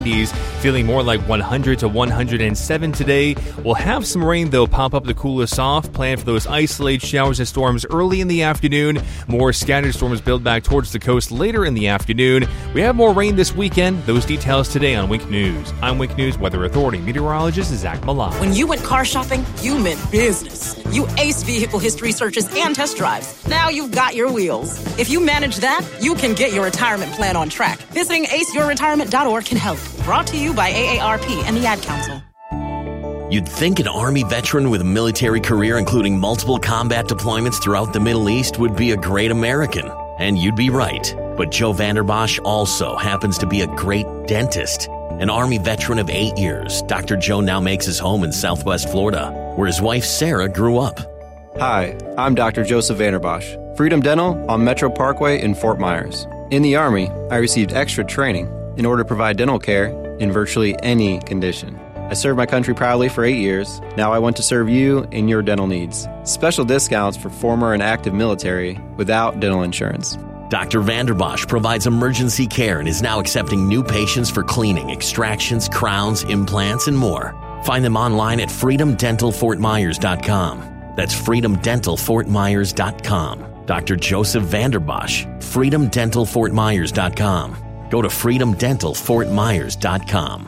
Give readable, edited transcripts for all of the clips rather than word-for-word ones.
Feeling more like 100 to 107 today. We'll have some rain, though, pop up to cool us off. Plan for those isolated showers and storms early in the afternoon. More scattered storms build back towards the coast later in the afternoon. We have more rain this weekend. Those details today on Wink News. I'm Wink News Weather Authority meteorologist Zach Malott. When you went car shopping, you meant business. You aced vehicle history searches and test drives. Now you've got your wheels. If you manage that, you can get your retirement plan on track. Visiting aceyourretirement.org can help. Brought to you by AARP and the Ad Council. You'd think an Army veteran with a military career including multiple combat deployments throughout the Middle East would be a great American. And you'd be right. But Joe Vanderbosch also happens to be a great dentist. An Army veteran of 8 years, Dr. Joe now makes his home in Southwest Florida, where his wife Sarah grew up. Hi, I'm Dr. Joseph Vanderbosch, Freedom Dental on Metro Parkway in Fort Myers. In the Army, I received extra training in order to provide dental care in virtually any condition. I served my country proudly for 8 years. Now I want to serve you and your dental needs. Special discounts for former and active military without dental insurance. Dr. Vanderbosch provides emergency care and is now accepting new patients for cleaning, extractions, crowns, implants, and more. Find them online at freedomdentalfortmyers.com. That's freedomdentalfortmyers.com. Dr. Joseph Vanderbosch, freedomdentalfortmyers.com. Go to freedomdentalfortmyers.com.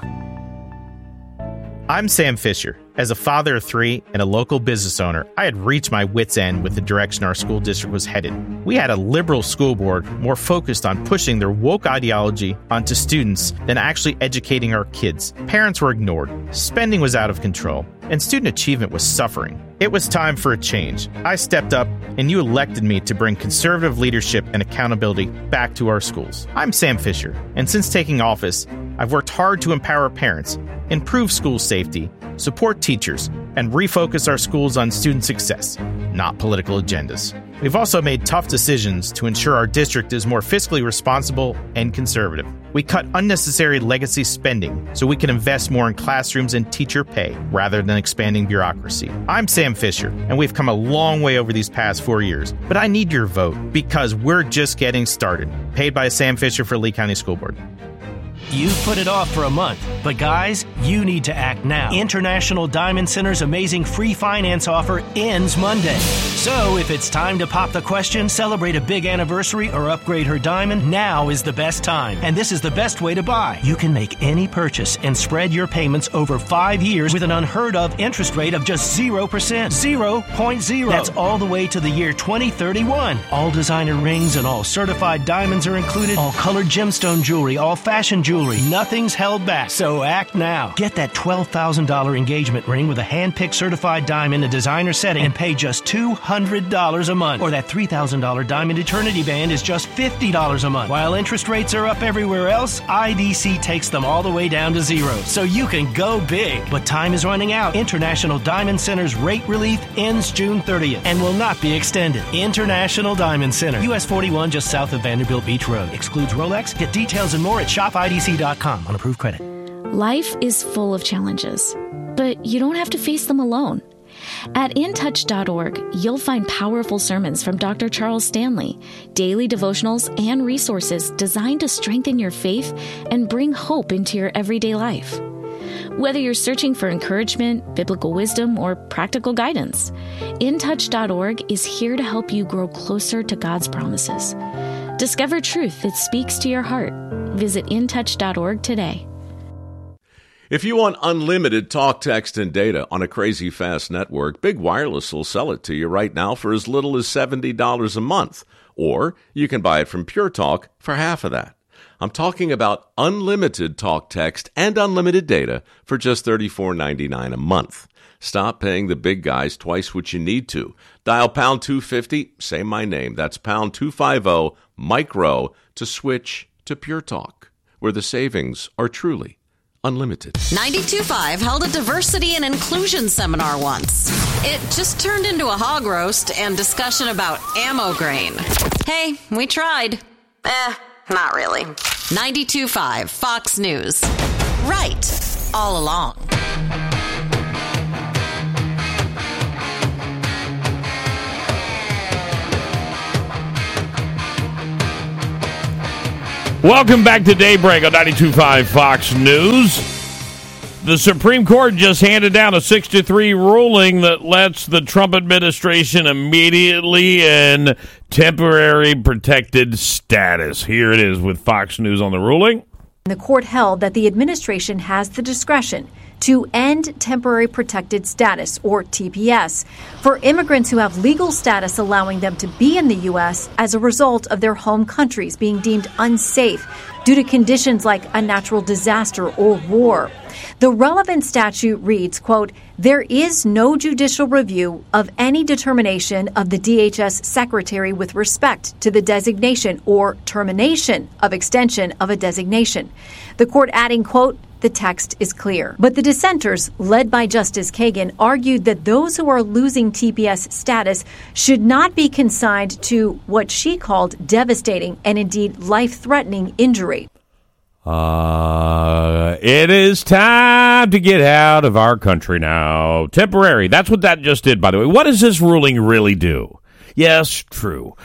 I'm Sam Fisher. As a father of three and a local business owner, I had reached my wits' end with the direction our school district was headed. We had a liberal school board more focused on pushing their woke ideology onto students than actually educating our kids. Parents were ignored, spending was out of control, and student achievement was suffering. It was time for a change. I stepped up, and you elected me to bring conservative leadership and accountability back to our schools. I'm Sam Fisher, and since taking office, I've worked hard to empower parents, improve school safety, support teachers, and refocus our schools on student success, not political agendas. We've also made tough decisions to ensure our district is more fiscally responsible and conservative. We cut unnecessary legacy spending so we can invest more in classrooms and teacher pay rather than expanding bureaucracy. I'm Sam Fisher, and we've come a long way over these past 4 years, but I need your vote because we're just getting started. Paid by Sam Fisher for Lee County School Board. You've put it off for a month, but guys, you need to act now. International Diamond Center's amazing free finance offer ends Monday. So if it's time to pop the question, celebrate a big anniversary, or upgrade her diamond, now is the best time. And this is the best way to buy. You can make any purchase and spread your payments over 5 years with an unheard of interest rate of just 0%. 0.0. That's all the way to the year 2031. All designer rings and all certified diamonds are included. All colored gemstone jewelry, all fashion jewelry. Nothing's held back, so act now. Get that $12,000 engagement ring with a hand-picked certified diamond, a designer setting, and pay just $200 a month. Or that $3,000 diamond eternity band is just $50 a month. While interest rates are up everywhere else, IDC takes them all the way down to zero, so you can go big. But time is running out. International Diamond Center's rate relief ends June 30th and will not be extended. International Diamond Center, US 41, just south of Vanderbilt Beach Road. Excludes Rolex. Get details and more at shopidc.com on approved credit. Life is full of challenges, but you don't have to face them alone. At intouch.org, you'll find powerful sermons from Dr. Charles Stanley, daily devotionals, and resources designed to strengthen your faith and bring hope into your everyday life. Whether you're searching for encouragement, biblical wisdom, or practical guidance, intouch.org is here to help you grow closer to God's promises. Discover truth that speaks to your heart. Visit intouch.org today. If you want unlimited talk, text, and data on a crazy fast network, Big Wireless will sell it to you right now for as little as $70 a month. Or you can buy it from Pure Talk for half of that. I'm talking about unlimited talk, text, and unlimited data for just $34.99 a month. Stop paying the big guys twice what you need to. Dial pound 250, say my name. That's pound 250, Mike Rowe, to switch to Pure Talk, where the savings are truly unlimited. 92.5 held a diversity and inclusion seminar once. It just turned into a hog roast and discussion about ammo grain. Hey, we tried. Not really. 92.5 Fox News. Right, all along. Welcome back to Daybreak on 92.5 Fox News. The Supreme Court just handed down a 6-3 ruling that lets the Trump administration immediately end temporary protected status. Here it is with Fox News on the ruling. The court held that the administration has the discretion to end temporary protected status, or TPS, for immigrants who have legal status allowing them to be in the U.S. as a result of their home countries being deemed unsafe due to conditions like a natural disaster or war. The relevant statute reads, quote, "There is no judicial review of any determination of the DHS secretary with respect to the designation or termination of extension of a designation." The court adding, quote, "The text is clear." But the dissenters, led by Justice Kagan, argued that those who are losing TPS status should not be consigned to what she called devastating and indeed life-threatening injury. It is time to get out of our country now. Temporary. That's what that just did, by the way. What does this ruling really do? Yes, true.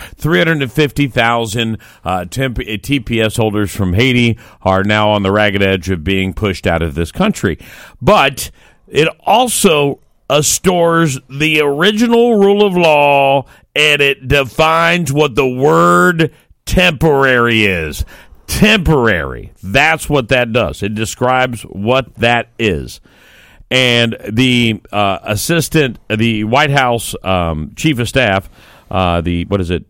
350,000 TPS holders from Haiti are now on the ragged edge of being pushed out of this country. But it also restores the original rule of law, and it defines what the word temporary is. Temporary. That's what that does. It describes what that is. And the the White House chief of staff, the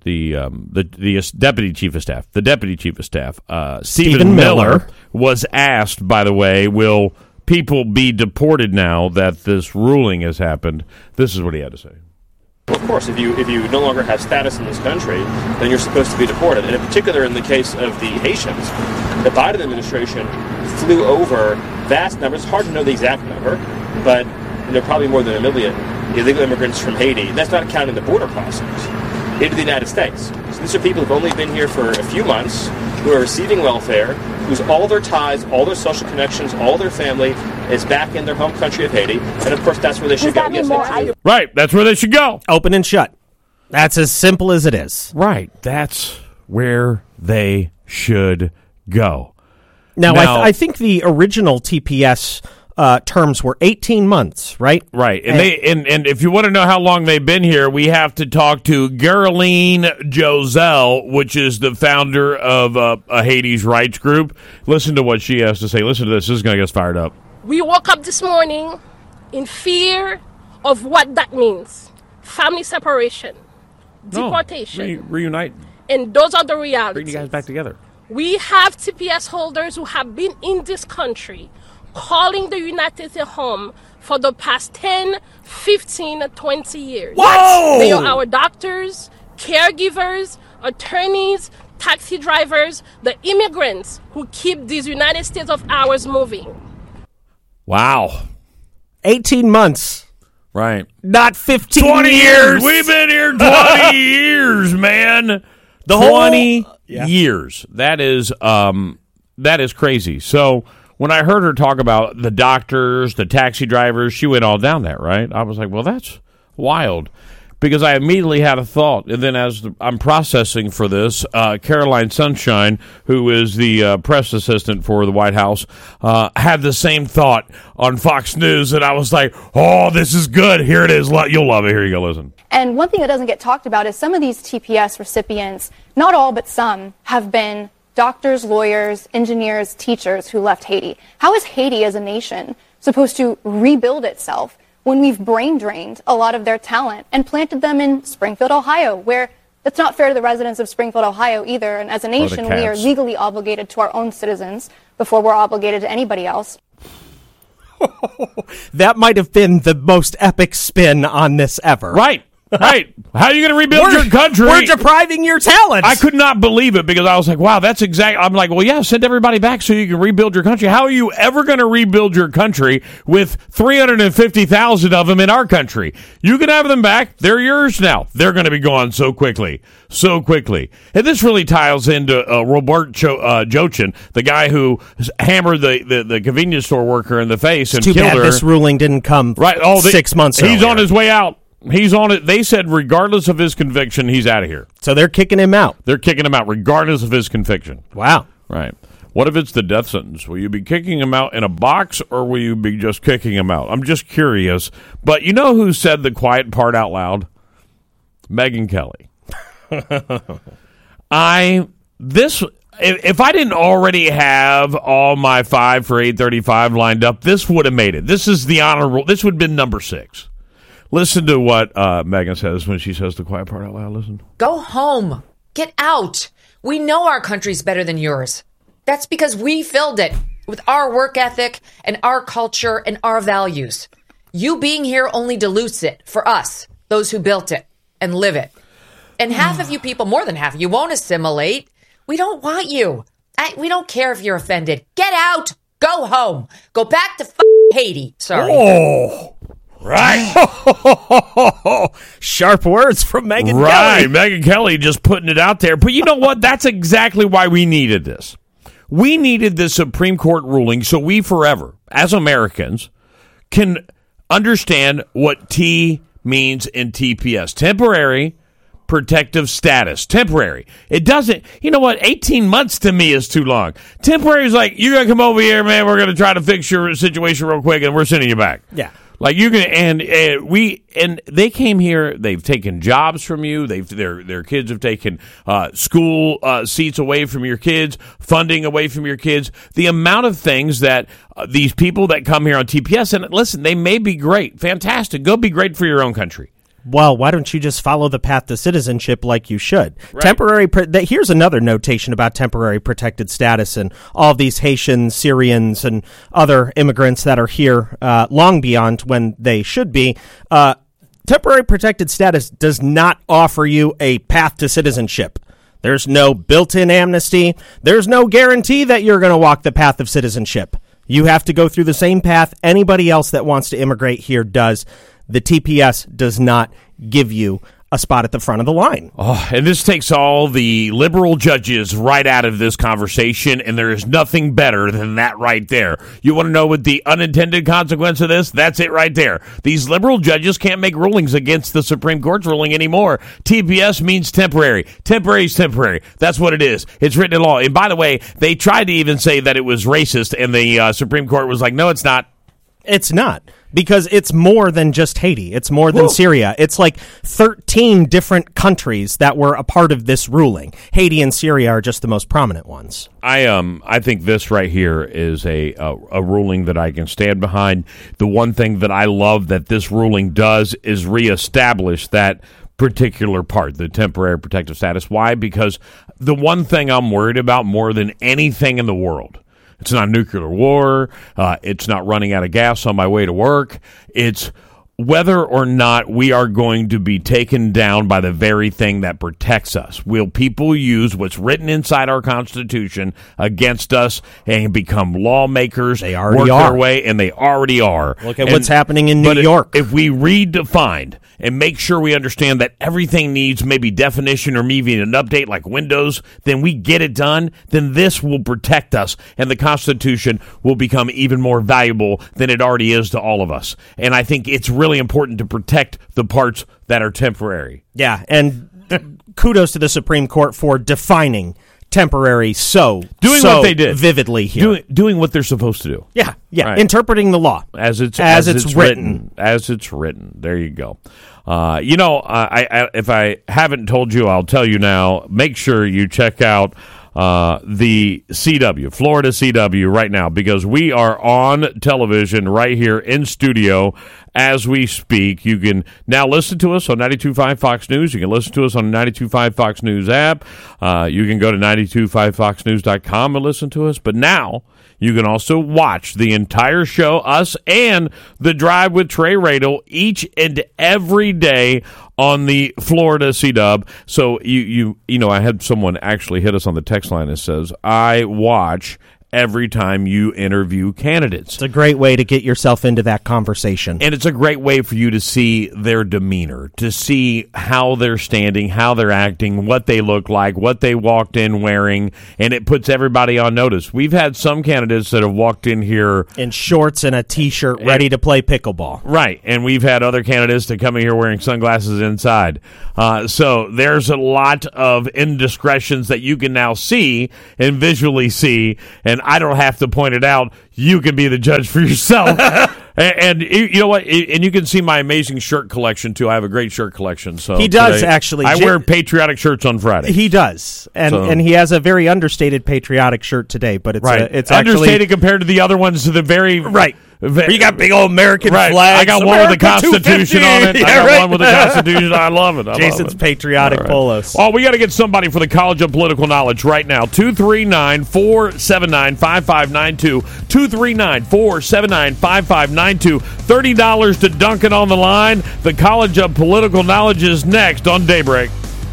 deputy chief of staff, Stephen Miller, was asked, by the way, will people be deported now that this ruling has happened? This is what he had to say. Of course, if you no longer have status in this country, then you're supposed to be deported. And in particular, in the case of the Haitians, the Biden administration flew over vast numbers. It's hard to know the exact number, but there are probably more than 1 million illegal immigrants from Haiti. That's not counting the border crossings into the United States. So these are people who've only been here for a few months, who are receiving welfare, whose all their ties, all their social connections, all their family is back in their home country of Haiti. And, of course, that's where they should go. Yes, right, that's where they should go. Open and shut. That's as simple as it is. Right, that's where they should go. Now I think the original TPS terms were 18 months, right? Right. And if you want to know how long they've been here, we have to talk to Geraldine Joselle, which is the founder of a Haiti's rights group. Listen to what she has to say. Listen to this. This is going to get us fired up. We woke up this morning in fear of what that means. Family separation, deportation. Reunite. And those are the realities. Bring you guys back together. We have TPS holders who have been in this country calling the United States home for the past 10, 15, 20 years. Whoa! They are our doctors, caregivers, attorneys, taxi drivers, the immigrants who keep these United States of ours moving. Wow. 18 months. Right. Not 15 20 years. We've been here 20 years, man. 20 years. That is crazy. So when I heard her talk about the doctors, the taxi drivers, she went all down that, right? I was like, well, that's wild. Because I immediately had a thought. And then as I'm processing for this, Caroline Sunshine, who is the press assistant for the White House, had the same thought on Fox News. And I was like, oh, this is good. Here it is. You'll love it. Here you go. Listen. And one thing that doesn't get talked about is some of these TPS recipients, not all but some, have been doctors, lawyers, engineers, teachers who left Haiti. How is Haiti as a nation supposed to rebuild itself when we've brain drained a lot of their talent and planted them in Springfield, Ohio, where it's not fair to the residents of Springfield, Ohio either. And as a nation, we are legally obligated to our own citizens before we're obligated to anybody else. That might have been the most epic spin on this ever. Right. Right. How are you going to rebuild your country? We're depriving your talent. I could not believe it because I was like, wow, that's exact. I'm like, well, yeah, send everybody back so you can rebuild your country. How are you ever going to rebuild your country with 350,000 of them in our country? You can have them back. They're yours now. They're going to be gone so quickly. So quickly. And this really ties into Robert Jochin, the guy who hammered the convenience store worker in the face and killed her. Too bad this ruling didn't come 6 months earlier. He's on his way out. He's on it. They said regardless of his conviction, he's out of here. So they're kicking him out. They're kicking him out regardless of his conviction. Wow. Right. What if it's the death sentence? Will you be kicking him out in a box, or will you be just kicking him out? I'm just curious. But you know who said the quiet part out loud? Megyn Kelly. If I didn't already have all my 5 for 835 lined up, this would have made it. This is the honorable. This would have been number 6. Listen to what Megyn says when she says the quiet part out loud. Listen. Go home. Get out. We know our country's better than yours. That's because we filled it with our work ethic and our culture and our values. You being here only dilutes it for us, those who built it and live it. And half of you people, more than half, you won't assimilate. We don't want you. We don't care if you're offended. Get out. Go home. Go back to Haiti. Sorry. Oh, right. Sharp words from Megyn Kelly. Right. Megyn Kelly just putting it out there. But you know what? That's exactly why we needed this. We needed this Supreme Court ruling so we forever, as Americans, can understand what T means in TPS. Temporary protective status. Temporary. It doesn't, you know what, 18 months to me is too long. Temporary is like, you're going to come over here, man, we're going to try to fix your situation real quick, and we're sending you back. Yeah. Like you can, and they came here. They've taken jobs from you. Their kids have taken school seats away from your kids, funding away from your kids. The amount of things that these people that come here on TPS, and listen, they may be great, fantastic. Go be great for your own country. Well, why don't you just follow the path to citizenship like you should? Right. Here's another notation about temporary protected status and all of these Haitians, Syrians, and other immigrants that are here long beyond when they should be. Temporary protected status does not offer you a path to citizenship. There's no built-in amnesty. There's no guarantee that you're going to walk the path of citizenship. You have to go through the same path anybody else that wants to immigrate here does. The TPS does not give you a spot at the front of the line. Oh, and this takes all the liberal judges right out of this conversation, and there is nothing better than that right there. You want to know what the unintended consequence of this? That's it right there. These liberal judges can't make rulings against the Supreme Court's ruling anymore. TPS means temporary. Temporary is temporary. That's what it is. It's written in law. And by the way, they tried to even say that it was racist, and the Supreme Court was like, no, it's not. It's not, because it's more than just Haiti. It's more than Syria. It's like 13 different countries that were a part of this ruling. Haiti and Syria are just the most prominent ones. I think this right here is a ruling that I can stand behind. The one thing that I love that this ruling does is reestablish that particular part, the temporary protective status. Why? Because the one thing I'm worried about more than anything in the world, it's not nuclear war. It's not running out of gas on my way to work. It's whether or not we are going to be taken down by the very thing that protects us. Will people use what's written inside our Constitution against us and become lawmakers? They already work are. their way, and they already are. Look at what's happening in New York. If we redefine and make sure we understand that everything needs maybe definition or maybe an update like Windows, then we get it done, then this will protect us, and the Constitution will become even more valuable than it already is to all of us. And I think it's really important to protect the parts that are temporary. Yeah, and kudos to the Supreme Court for defining temporary doing what they did vividly here. Doing what they're supposed to do. Yeah, Right. Interpreting the law as it's written. As it's written. There you go. I if I haven't told you, I'll tell you now. Make sure you check out the CW, Florida CW, right now, because we are on television right here in studio as we speak. You can now listen to us on 92.5 Fox News. You can listen to us on the 92.5 Fox News app. You can go to 925foxnews.com and listen to us. But now you can also watch the entire show, us and The Drive with Trey Radel, each and every day on the Florida CW. So, you know, I had someone actually hit us on the text line that says, I watch every time you interview candidates. It's a great way to get yourself into that conversation. And it's a great way for you to see their demeanor, to see how they're standing, how they're acting, what they look like, what they walked in wearing, and it puts everybody on notice. We've had some candidates that have walked in here in shorts and a T-shirt ready to play pickleball. Right, and we've had other candidates that come in here wearing sunglasses inside. So there's a lot of indiscretions that you can now see and visually see, and I don't have to point it out. You can be the judge for yourself. And you know what? And you can see my amazing shirt collection, too. I have a great shirt collection. So he does, actually. I wear patriotic shirts on Friday. He does. And he has a very understated patriotic shirt today. But it's right. It's understated actually, compared to the other ones to the very... Right. You got big old American flags. I got one with the Constitution on it. I got one with the Constitution. I love it. Jason's patriotic polos. Oh, we got to get somebody for the College of Political Knowledge right now. 239-479-5592. 239-479-5592. $30 to dunk it on the line. The College of Political Knowledge is next on Daybreak.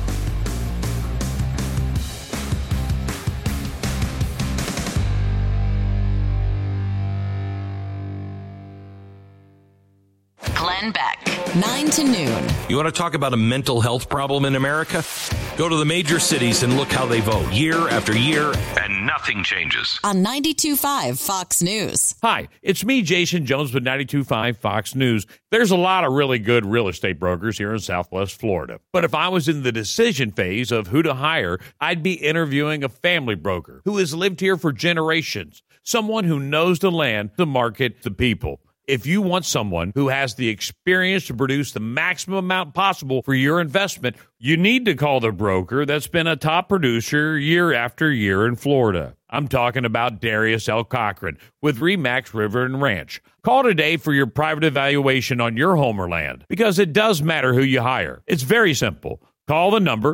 Glenn Beck, 9 to noon. You want to talk about a mental health problem in America? Go to the major cities and look how they vote year after year, and nothing changes. On 92.5 Fox News. Hi, it's me, Jason Jones with 92.5 Fox News. There's a lot of really good real estate brokers here in Southwest Florida. But if I was in the decision phase of who to hire, I'd be interviewing a family broker who has lived here for generations, someone who knows the land, the market, the people. If you want someone who has the experience to produce the maximum amount possible for your investment, you need to call the broker that's been a top producer year after year in Florida. I'm talking about Darius L. Cochran with RE/MAX River and Ranch. Call today for your private evaluation on your home or land, because it does matter who you hire. It's very simple. Call the number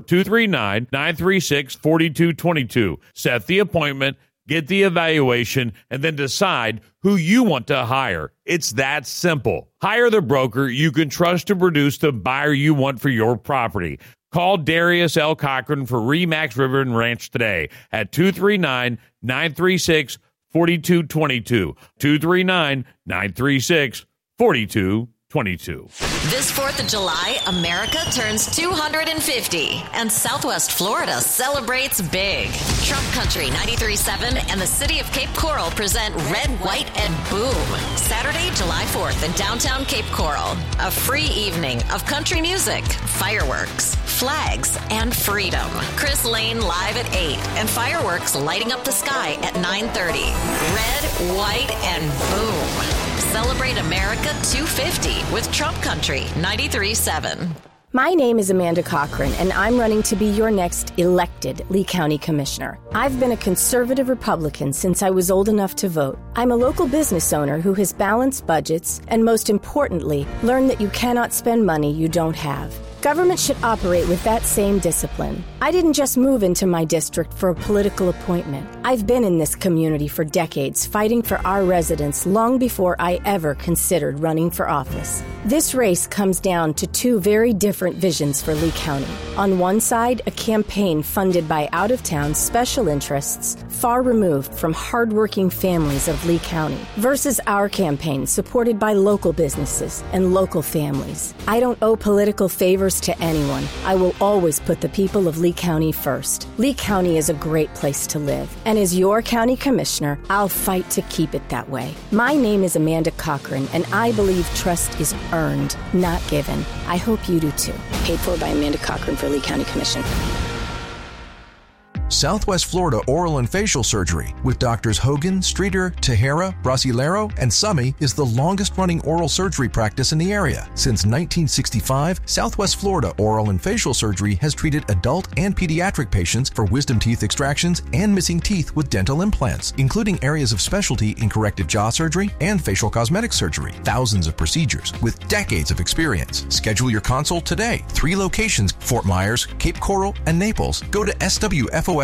239-936-4222. Set the appointment, get the evaluation, and then decide who you want to hire. It's that simple. Hire the broker you can trust to produce the buyer you want for your property. Call Darius L. Cochran for RE/MAX River and Ranch today at 239-936-4222. 239-936-4222. This 4th of July, America turns 250, and Southwest Florida celebrates big. Trump Country 93.7 and the City of Cape Coral present Red, White, and Boom, Saturday, July 4th in downtown Cape Coral. A free evening of country music, fireworks, flags, and freedom. Chris Lane live at 8, and fireworks lighting up the sky at 9:30. Red, White, and Boom. Celebrate America 250 with Trump Country 93.7. My name is Amanda Cochran, and I'm running to be your next elected Lee County Commissioner. I've been a conservative Republican since I was old enough to vote. I'm a local business owner who has balanced budgets and, most importantly, learned that you cannot spend money you don't have. Government should operate with that same discipline. I didn't just move into my district for a political appointment. I've been in this community for decades, fighting for our residents long before I ever considered running for office. This race comes down to two very different visions for Lee County. On one side, a campaign funded by out-of-town special interests far removed from hardworking families of Lee County, versus our campaign supported by local businesses and local families. I don't owe political favors to anyone. I will always put the people of Lee County first. Lee County is a great place to live, and as your county commissioner, I'll fight to keep it that way. My name is Amanda Cochran, and I believe trust is earned, not given. I hope you do too. Paid for by Amanda Cochran for Lee County Commission. Southwest Florida Oral and Facial Surgery with Doctors Hogan, Streeter, Tejera, Brasilero, and Summy is the longest-running oral surgery practice in the area. Since 1965, Southwest Florida Oral and Facial Surgery has treated adult and pediatric patients for wisdom teeth extractions and missing teeth with dental implants, including areas of specialty in corrective jaw surgery and facial cosmetic surgery. Thousands of procedures with decades of experience. Schedule your consult today. 3 locations: Fort Myers, Cape Coral, and Naples. Go to swfos.com.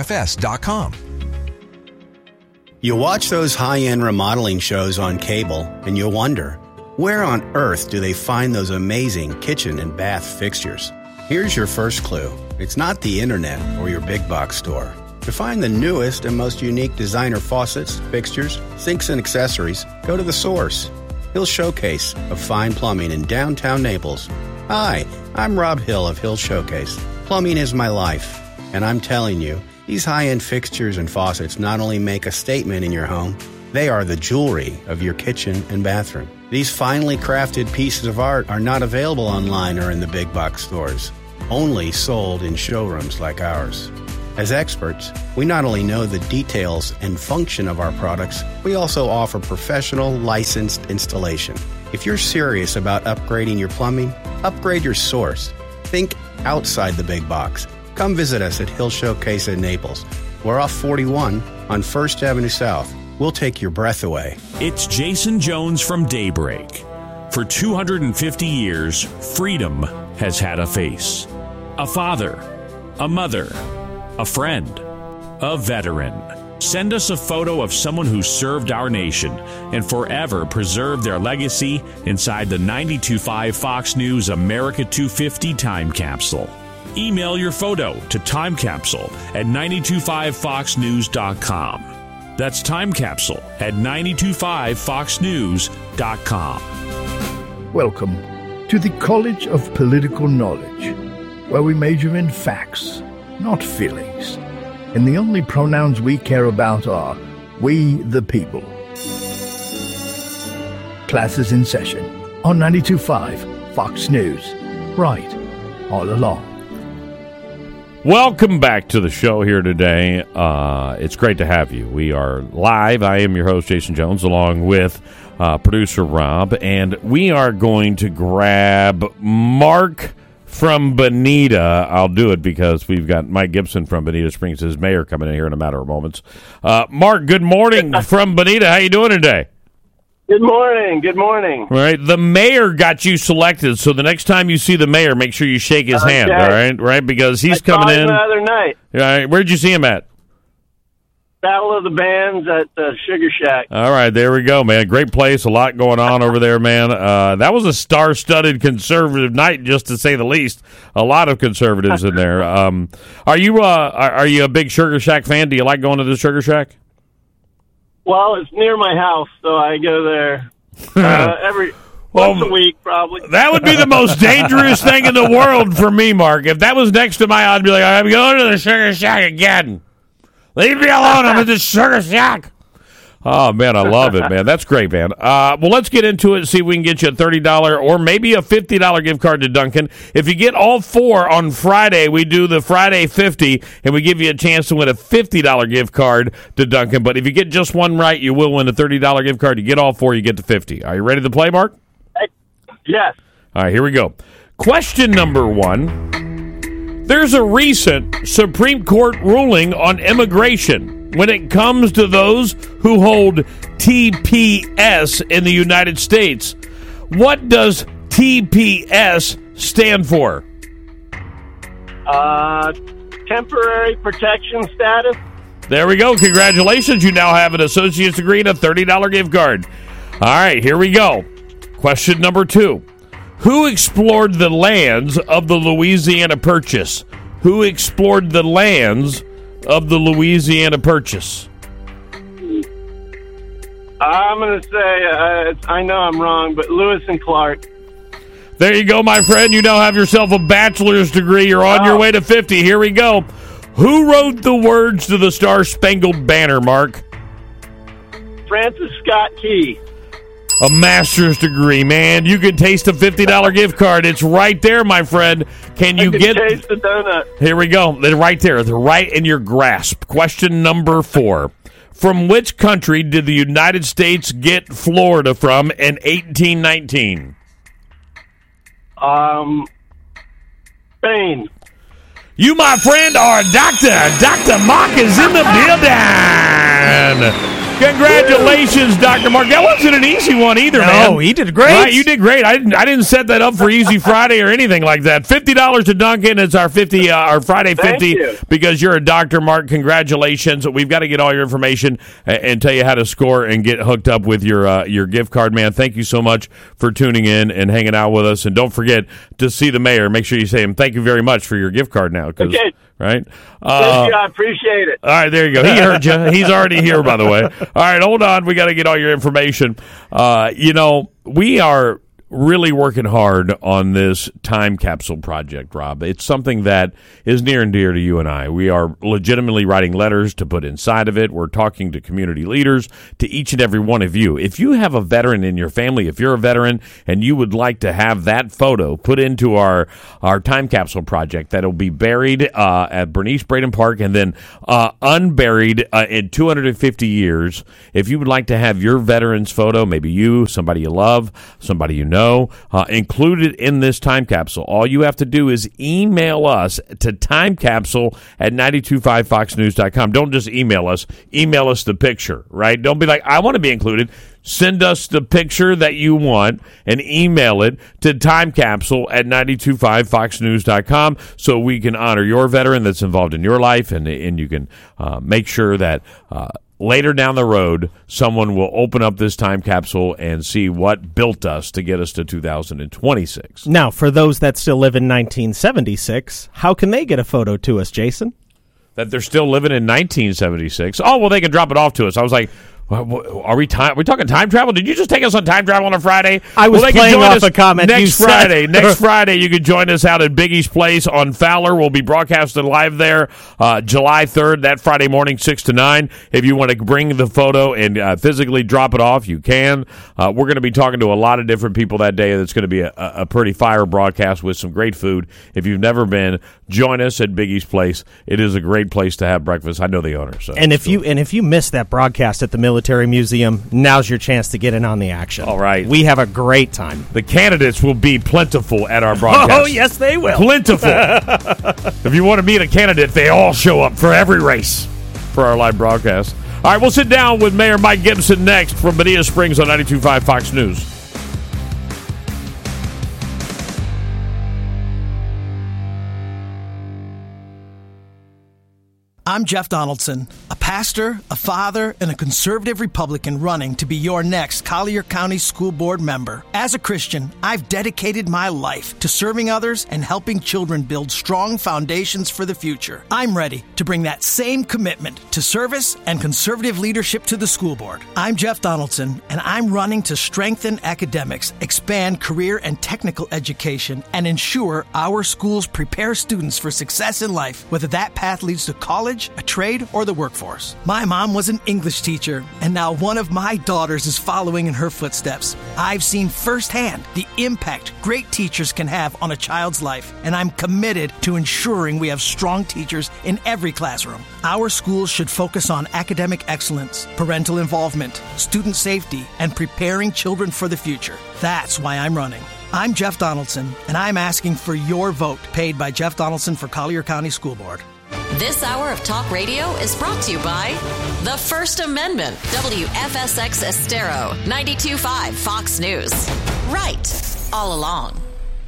You watch those high-end remodeling shows on cable, and you'll wonder, where on earth do they find those amazing kitchen and bath fixtures? Here's your first clue. It's not the internet or your big box store. To find the newest and most unique designer faucets, fixtures, sinks, and accessories, go to The Source, Hill Showcase of fine plumbing in downtown Naples. Hi, I'm Rob Hill of Hill Showcase. Plumbing is my life, and I'm telling you, these high-end fixtures and faucets not only make a statement in your home, they are the jewelry of your kitchen and bathroom. These finely crafted pieces of art are not available online or in the big box stores, only sold in showrooms like ours. As experts, we not only know the details and function of our products, we also offer professional, licensed installation. If you're serious about upgrading your plumbing, upgrade your source. Think outside the big box. Come visit us at Hill Showcase in Naples. We're off 41 on 1st Avenue South. We'll take your breath away. It's Jason Jones from Daybreak. For 250 years, freedom has had a face. A father, a mother, a friend, a veteran. Send us a photo of someone who served our nation and forever preserved their legacy inside the 92.5 Fox News America 250 time capsule. Email your photo to timecapsule@925foxnews.com. That's timecapsule@925foxnews.com. Welcome to the College of Political Knowledge, where we major in facts, not feelings. And the only pronouns we care about are we the people. Classes in session on 92.5 Fox News. Right all along. Welcome back to the show here today. It's great to have you. We are live. I am your host, Jason Jones, along with producer Rob, and we are going to grab Mark from Bonita. I'll do it because we've got Mike Gibson from Bonita Springs, his mayor, coming in here in a matter of moments. Mark, good morning from Bonita. How you doing today? Good morning. Good morning. All right. The mayor got you selected, so the next time you see the mayor, make sure you shake his hand, all right? Right? Because he's coming in. The other night. All right. Where'd you see him at? Battle of the Bands at Sugar Shack. All right. There we go, man. Great place. A lot going on over there, man. That was a star-studded conservative night, just to say the least. A lot of conservatives in there. Are you a big Sugar Shack fan? Do you like going to the Sugar Shack? Well, it's near my house, so I go there once a week, probably. That would be the most dangerous thing in the world for me, Mark. If that was next to I'd be like, I'm going to the Sugar Shack again. Leave me alone. I'm at the Sugar Shack. Oh, man, I love it, man. That's great, man. Well, let's get into it and see if we can get you a $30 or maybe a $50 gift card to Dunkin'. If you get all four on Friday, we do the Friday 50, and we give you a chance to win a $50 gift card to Dunkin'. But if you get just one right, you will win a $30 gift card. You get all four, you get the 50. Are you ready to play, Mark? Yes. All right, here we go. Question number 1. There's a recent Supreme Court ruling on immigration when it comes to those who hold TPS in the United States. What does TPS stand for? Temporary protection status. There we go. Congratulations. You now have an associate's degree and a $30 gift card. All right, here we go. Question number 2. Who explored the lands of the Louisiana Purchase? Who explored the lands of the Louisiana Purchase? I'm going to say, I know I'm wrong, but Lewis and Clark. There you go, my friend. You now have yourself a bachelor's degree. You're on your way to 50. Here we go. Who wrote the words to the Star-Spangled Banner, Mark? Francis Scott Key. A master's degree, man. You can taste a $50 gift card. It's right there, my friend. Can you get... taste the donut. Here we go. They're right there. They're right in your grasp. Question number 4. From which country did the United States get Florida from in 1819? Spain. You, my friend, are a doctor. Dr. Mark is in the building. Congratulations, Dr. Mark. That wasn't an easy one either, man. No, he did great. Right, you did great. I didn't set that up for Easy Friday or anything like that. $50 to Dunkin'. It's our our Friday 50 because you're a Dr. Mark. Congratulations. We've got to get all your information and tell you how to score and get hooked up with your gift card, man. Thank you so much for tuning in and hanging out with us. And don't forget to see the mayor. Make sure you say him thank you very much for your gift card now. Okay. right? Thank you. I appreciate it. All right, there you go. He heard you. He's already here, by the way. All right, hold on. We got to get all your information. We are really working hard on this time capsule project, Rob. It's something that is near and dear to you and I. We are legitimately writing letters to put inside of it. We're talking to community leaders, to each and every one of you. If you have a veteran in your family, if you're a veteran and you would like to have that photo put into our time capsule project that'll be buried at Bernice Braden Park and then unburied in 250 years, if you would like to have your veteran's photo, maybe you, somebody you love, somebody you know, included in this time capsule, all you have to do is email us to timecapsule@925foxnews.com. Don't just email us the picture, right? Don't be like, I want to be included. Send us the picture that you want and email it to timecapsule@925foxnews.com so we can honor your veteran that's involved in your life, and you can make sure that later down the road, someone will open up this time capsule and see what built us to get us to 2026. Now, for those that still live in 1976, how can they get a photo to us, Jason? That they're still living in 1976? Oh, well, they can drop it off to us. I was like, are we talking time travel? Did you just take us on time travel on a Friday? I was playing off a comment next you said. Friday. Next Friday, you can join us out at Biggie's Place on Fowler. We'll be broadcasting live there July 3rd, that Friday morning, 6 to 9. If you want to bring the photo and physically drop it off, you can. We're going to be talking to a lot of different people that day. That's going to be a pretty fire broadcast with some great food. If you've never been, join us at Biggie's Place. It is a great place to have breakfast. I know the owner. So. And if you missed that broadcast at the Military Museum, now's your chance to get in on the action. All right. We have a great time. The candidates will be plentiful at our broadcast. Oh, yes, they will. Plentiful. If you want to meet a candidate, they all show up for every race for our live broadcast. All right, we'll sit down with Mayor Mike Gibson next from Bonita Springs on 92.5 Fox News. I'm Jeff Donaldson, a pastor, a father, and a conservative Republican running to be your next Collier County School Board member. As a Christian, I've dedicated my life to serving others and helping children build strong foundations for the future. I'm ready to bring that same commitment to service and conservative leadership to the school board. I'm Jeff Donaldson, and I'm running to strengthen academics, expand career and technical education, and ensure our schools prepare students for success in life, whether that path leads to college, a trade, or the workforce. My mom was an English teacher, and now one of my daughters is following in her footsteps. I've seen firsthand the impact great teachers can have on a child's life, and I'm committed to ensuring we have strong teachers in every classroom. Our schools should focus on academic excellence, parental involvement, student safety, and preparing children for the future. That's why I'm running. I'm Jeff Donaldson, and I'm asking for your vote, paid by Jeff Donaldson for Collier County School Board. This hour of talk radio is brought to you by the First Amendment, WFSX Estero, 92.5 Fox News. Right, all along.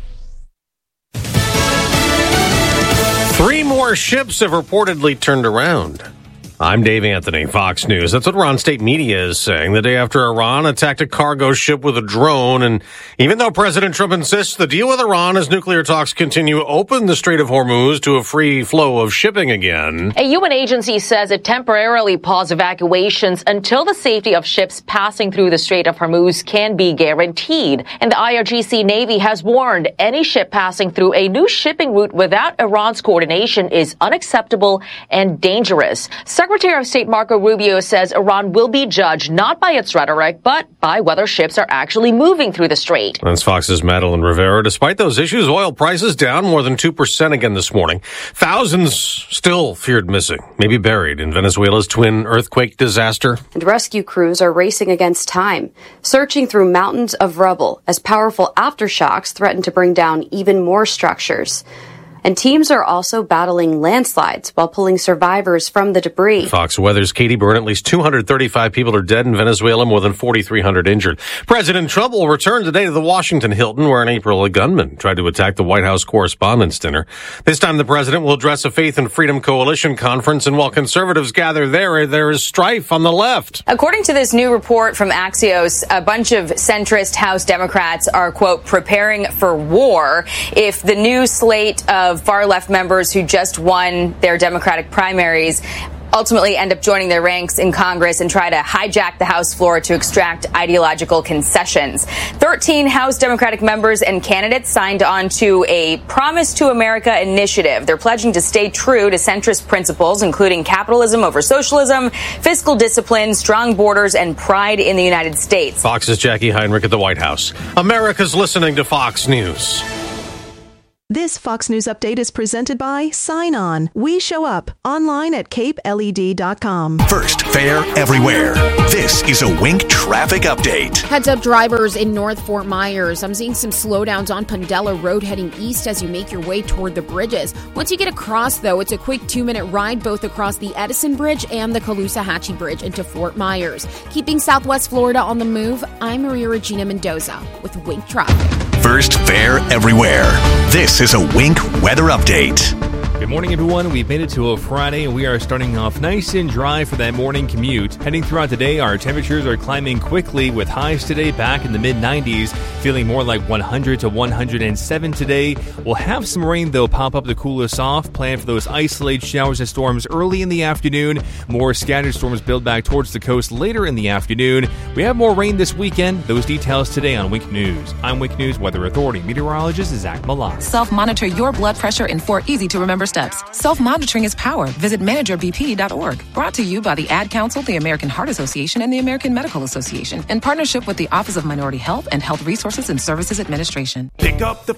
3 more ships have reportedly turned around. I'm Dave Anthony, Fox News. That's what Iran State Media is saying the day after Iran attacked a cargo ship with a drone. And even though President Trump insists the deal with Iran as nuclear talks continue open the Strait of Hormuz to a free flow of shipping again. A UN agency says it temporarily paused evacuations until the safety of ships passing through the Strait of Hormuz can be guaranteed. And the IRGC Navy has warned any ship passing through a new shipping route without Iran's coordination is unacceptable and dangerous. Secretary of State Marco Rubio says Iran will be judged not by its rhetoric, but by whether ships are actually moving through the strait. That's Fox's Madeline Rivera. Despite those issues, oil prices down more than 2% again this morning. Thousands still feared missing, maybe buried in Venezuela's twin earthquake disaster. And rescue crews are racing against time, searching through mountains of rubble as powerful aftershocks threaten to bring down even more structures. And teams are also battling landslides while pulling survivors from the debris. Fox Weather's Katie Byrne. At least 235 people are dead in Venezuela, more than 4,300 injured. President Trump will return today to the Washington Hilton, where in April a gunman tried to attack the White House Correspondents' Dinner. This time the president will address a Faith and Freedom Coalition conference, and while conservatives gather there is strife on the left. According to this new report from Axios, a bunch of centrist House Democrats are, quote, preparing for war if the new slate of of far-left members who just won their Democratic primaries ultimately end up joining their ranks in Congress and try to hijack the House floor to extract ideological concessions. 13 House Democratic members and candidates signed on to a Promise to America initiative. They're pledging to stay true to centrist principles, including capitalism over socialism, fiscal discipline, strong borders, and pride in the United States. Fox's Jackie Heinrich at the White House. America's listening to Fox News. This Fox News update is presented by Sign On. We show up online at capeled.com. First fare everywhere. This is a Wink traffic update. Heads up drivers in North Fort Myers. I'm seeing some slowdowns on Pundella Road heading east as you make your way toward the bridges. Once you get across, though, it's a quick 2-minute ride both across the Edison Bridge and the Caloosahatchee Bridge into Fort Myers. Keeping Southwest Florida on the move, I'm Maria Regina Mendoza with Wink Traffic. First fare everywhere. This is a Wink weather update. Good morning, everyone. We've made it to a Friday, and we are starting off nice and dry for that morning commute. Heading throughout the day, our temperatures are climbing quickly with highs today back in the mid-90s, feeling more like 100 to 107 today. We'll have some rain, though, pop up to cool us off. Plan for those isolated showers and storms early in the afternoon. More scattered storms build back towards the coast later in the afternoon. We have more rain this weekend. Those details today on Wink News. I'm Wink News Weather Authority meteorologist Zach Malott. Self-monitor your blood pressure in 4 easy-to-remember steps. Self-monitoring is power. Visit managerbp.org. Brought to you by the Ad Council, the American Heart Association, and the American Medical Association in partnership with the Office of Minority Health and Health Resources and Services Administration. Pick up the